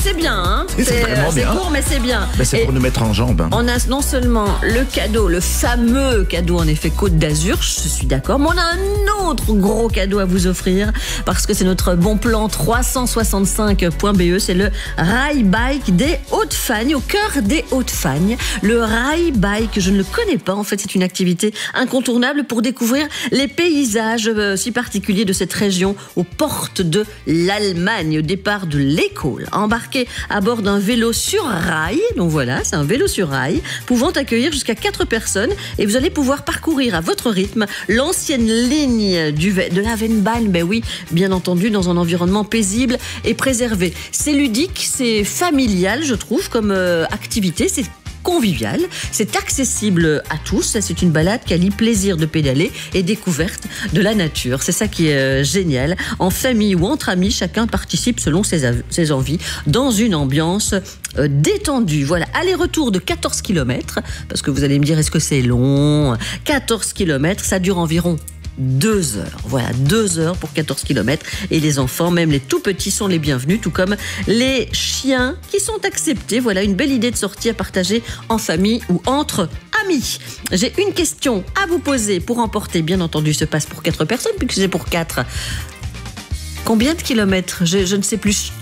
c'est bien, hein. C'est vraiment bien. C'est court, mais c'est bien. Ben, c'est pour nous mettre en jambe. Hein. On a non seulement le cadeau, le fameux cadeau en effet Côte d'Azur, je suis d'accord, mais on a un autre gros cadeau à vous offrir parce que c'est notre bon plan 365.be, c'est le Rail Bike des Hauts-de-Fagne, au cœur des Hauts-de-Fagne. Le Rail Bike, je ne le connais pas, en fait c'est une activité incontournable pour découvrir les paysages si particuliers de cette région aux portes de l'Allemagne, au départ de l'École. Embarqué à bord d'un vélo sur rail, donc voilà, c'est un vélo sur rail, pouvant accueillir jusqu'à 4 personnes et vous allez pouvoir parcourir à votre rythme l'ancienne ligne de la Vennbahn, ben oui, bien entendu, dans un environnement paisible et préservé. C'est ludique, c'est familial, je trouve, comme activité, c'est convivial, c'est accessible à tous, c'est une balade qui allie plaisir de pédaler et découverte de la nature. C'est ça qui est génial. En famille ou entre amis, chacun participe selon ses envies dans une ambiance détendue. Voilà, aller-retour de 14 km, parce que vous allez me dire, est-ce que c'est long ? 14 km, ça dure environ 2 heures. Voilà, 2 heures pour 14 km. Et les enfants, même les tout petits, sont les bienvenus, tout comme les chiens qui sont acceptés. Voilà, une belle idée de sortie à partager en famille ou entre amis. J'ai une question à vous poser pour emporter, bien entendu, ce passe pour 4 personnes, puisque c'est pour 4. Combien de kilomètres ? Je ne sais plus.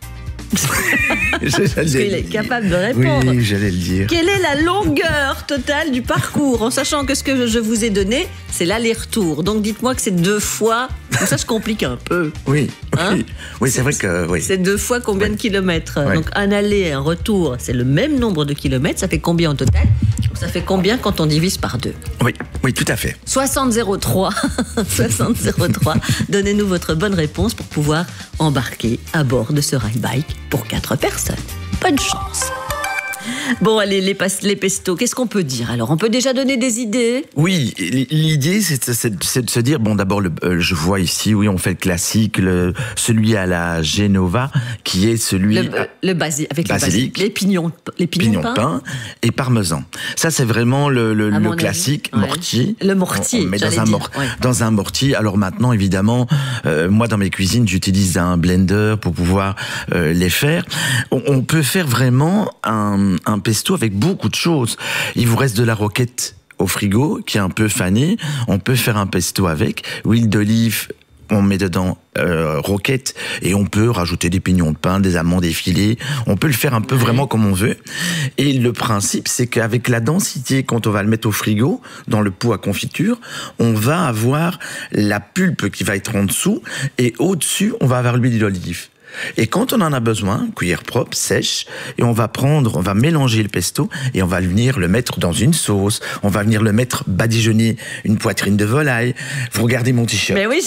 Parce qu'il est capable de répondre. Oui, j'allais le dire. Quelle est la longueur totale du parcours, en sachant que ce que je vous ai donné, c'est l'aller-retour. Donc dites-moi que c'est 2 fois. Donc ça se complique un peu. Oui, hein? Oui, c'est vrai que oui. C'est 2 fois combien de kilomètres? Ouais. Donc un aller et un retour, c'est le même nombre de kilomètres. Ça fait combien en total? Ça fait combien quand on divise par 2? Oui, tout à fait. 6003. 6003. Donnez-nous votre bonne réponse pour pouvoir embarquer à bord de ce rail bike pour 4 personnes. Bonne chance. Bon, allez, les pestos, qu'est-ce qu'on peut dire? Alors, on peut déjà donner des idées? Oui, l'idée, c'est de se dire, bon, d'abord, je vois ici, oui, on fait le classique, celui à la Genova, qui est celui... avec basilic, les pignons de pain et parmesan. Ça, c'est vraiment le classique, avis, mortier. Le mortier, on met dans un mortier. Alors maintenant, évidemment, moi, dans mes cuisines, j'utilise un blender pour pouvoir les faire. On peut faire vraiment un pesto avec beaucoup de choses. Il vous reste de la roquette au frigo, qui est un peu fanée. On peut faire un pesto avec. Huile d'olive, on met dedans roquette et on peut rajouter des pignons de pain, des amandes effilées. On peut le faire un peu vraiment comme on veut. Et le principe, c'est qu'avec la densité, quand on va le mettre au frigo, dans le pot à confiture, on va avoir la pulpe qui va être en dessous et au-dessus, on va avoir l'huile d'olive. Et quand on en a besoin, cuillère propre, sèche, et on va mélanger le pesto et on va venir le mettre dans une sauce. On va venir le mettre badigeonner une poitrine de volaille. Vous regardez mon t-shirt. Mais oui,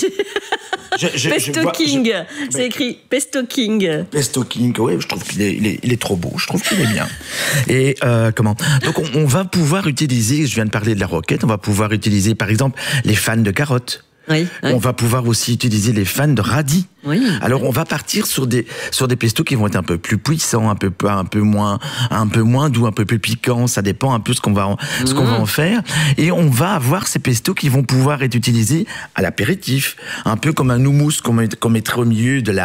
Pesto King. C'est écrit Pesto King. Pesto King, oui, je trouve qu'il est trop beau. Je trouve qu'il est bien. Et donc on va pouvoir utiliser, je viens de parler de la roquette, on va pouvoir utiliser par exemple les fans de carottes. Oui. On va pouvoir aussi utiliser les fans de radis. Oui. Alors on va partir sur des pestos qui vont être un peu plus puissants, un peu moins doux, un peu plus piquants. Ça dépend un peu ce qu'on va en faire. Et on va avoir ces pestos qui vont pouvoir être utilisés à l'apéritif, un peu comme un houmous qu'on mettrait au milieu de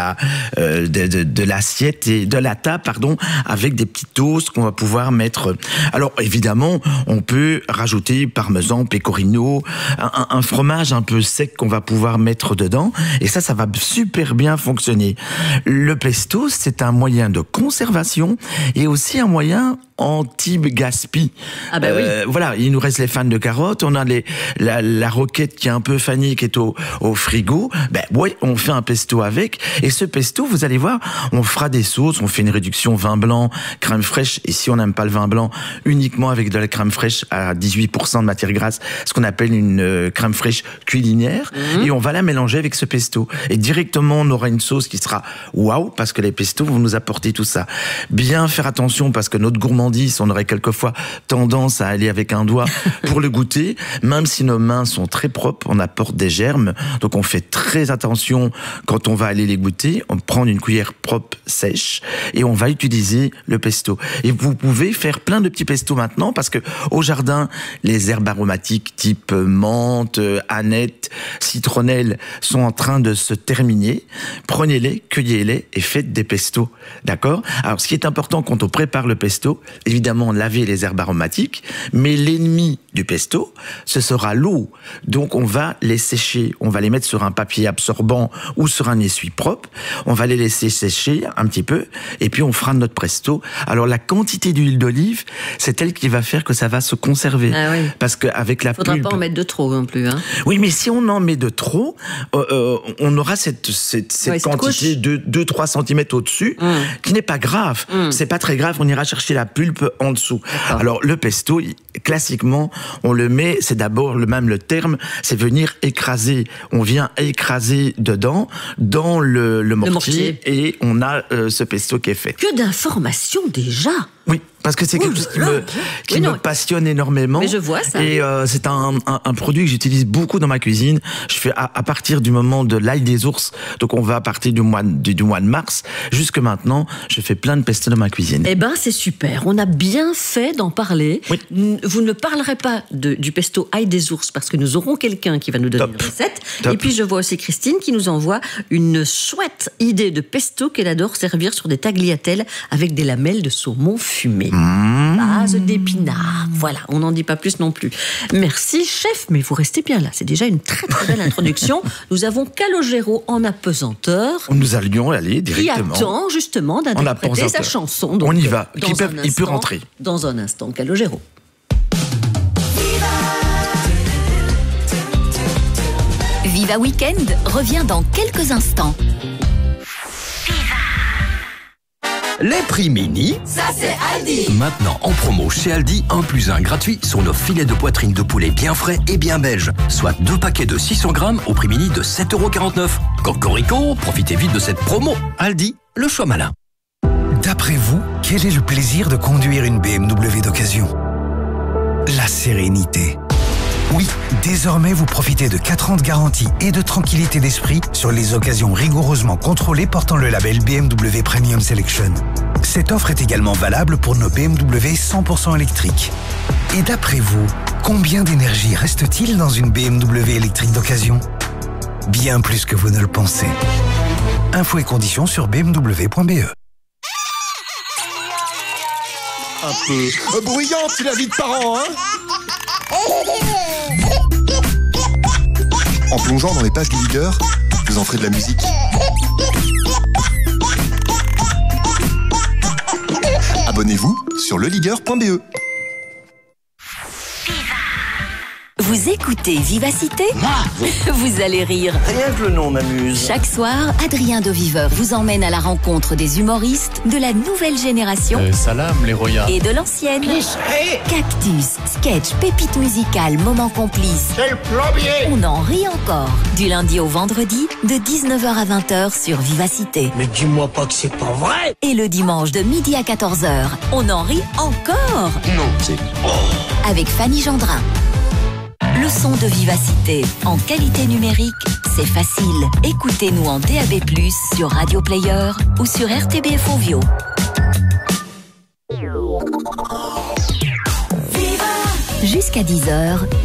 l'assiette et de la table, avec des petits toasts qu'on va pouvoir mettre. Alors évidemment, on peut rajouter parmesan, pecorino, un fromage un peu sec qu'on va pouvoir mettre dedans. Et ça va super bien fonctionner. Le pesto, c'est un moyen de conservation et aussi un moyen anti-gaspi. Ah bah oui. Voilà, il nous reste les fans de carottes, on a la roquette qui est un peu fanée, qui est au frigo. On fait un pesto avec. Et ce pesto, vous allez voir, on fera des sauces, on fait une réduction vin blanc, crème fraîche. Et si on n'aime pas le vin blanc, uniquement avec de la crème fraîche à 18% de matière grasse, ce qu'on appelle une crème fraîche culinaire. Et on va la mélanger avec ce pesto. Et directement, on aura une sauce qui sera waouh, parce que les pestos vont nous apporter tout ça. Bien faire attention, parce que notre gourmandise gourmandise, on aurait quelquefois tendance à aller avec un doigt pour le goûter, même si nos mains sont très propres, on apporte des germes, donc on fait très attention quand on va aller les goûter, on prend une cuillère propre, sèche, et on va utiliser le pesto. Et vous pouvez faire plein de petits pestos maintenant, parce que au jardin, les herbes aromatiques type menthe, aneth, citronnelle sont en train de se terminer. Prenez-les, cueillez-les et faites des pestos, d'accord ? Alors, ce qui est important quand on prépare le pesto, évidemment, laver les herbes aromatiques, mais l'ennemi du pesto, ce sera l'eau. Donc, on va les sécher, on va les mettre sur un papier absorbant ou sur un essuie propre, on va les laisser sécher un petit peu, et puis on fera notre pesto. Alors, la quantité d'huile d'olive, c'est elle qui va faire que ça va se conserver. Ah oui. Parce qu'avec la pulpe... Faudra pas en mettre de trop non plus, hein. Oui, mais si on en met de trop, on aura cette quantité de 2-3 cm au-dessus, qui n'est pas grave. C'est pas très grave, on ira chercher la pulpe en dessous. D'accord. Alors, le pesto, classiquement, on le met, c'est d'abord le terme, c'est venir écraser. On vient écraser dedans, dans le mortier, et on a ce pesto qui est fait. Que d'informations déjà! Oui, parce que c'est quelque chose qui me passionne énormément. Mais je vois ça. Et c'est un produit que j'utilise beaucoup dans ma cuisine. Je fais à partir du moment de l'ail des ours, donc on va à partir du mois de mars, jusque maintenant, je fais plein de pesto dans ma cuisine. Eh ben, c'est super. On a bien fait d'en parler. Oui. Vous ne parlerez pas du pesto ail des ours, parce que nous aurons quelqu'un qui va nous donner une recette. Top. Et puis, je vois aussi Christine qui nous envoie une chouette idée de pesto qu'elle adore servir sur des tagliatelles avec des lamelles de saumon fumé. Base d'épinards. Voilà, on n'en dit pas plus non plus. Merci, chef, mais vous restez bien là. C'est déjà une très très belle introduction. Nous avons Calogero en apesanteur. Nous allions aller directement. Qui attend justement d'interpréter sa chanson. Donc, on y va. Il peut rentrer. Dans un instant, Calogero. Viva Weekend revient dans quelques instants. Les prix mini, ça c'est Aldi. Maintenant en promo chez Aldi, 1 + 1 gratuit sur nos filets de poitrine de poulet bien frais et bien belges. Soit 2 paquets de 600 grammes au prix mini de 7,49 €. Cocorico, profitez vite de cette promo. Aldi, le choix malin. D'après vous, quel est le plaisir de conduire une BMW d'occasion ? La sérénité. Oui, désormais vous profitez de 4 ans de garantie et de tranquillité d'esprit sur les occasions rigoureusement contrôlées portant le label BMW Premium Selection. Cette offre est également valable pour nos BMW 100% électriques. Et d'après vous, combien d'énergie reste-t-il dans une BMW électrique d'occasion ? Bien plus que vous ne le pensez. Infos et conditions sur bmw.be. Un peu bruyante la vie de parents, hein ? En plongeant dans les pages du Leader, vous en ferez de la musique. Abonnez-vous sur leleader.be. Vous écoutez Vivacité ? Vous allez rire. Rien que le nom m'amuse. Chaque soir, Adrien de Viveur vous emmène à la rencontre des humoristes de la nouvelle génération Salam les royas. et de l'ancienne. Cactus, sketch, pépites musicales, moments complices. C'est le plombier. On en rit encore. Du lundi au vendredi, de 19h à 20h sur Vivacité. Mais dis-moi pas que c'est pas vrai. Et le dimanche de midi à 14h, on en rit encore. Non, c'est... Avec Fanny Gendrin. Le son de Vivacité, en qualité numérique, c'est facile. Écoutez-nous en DAB+, sur Radio Player ou sur RTBF Ovio. Jusqu'à 10h,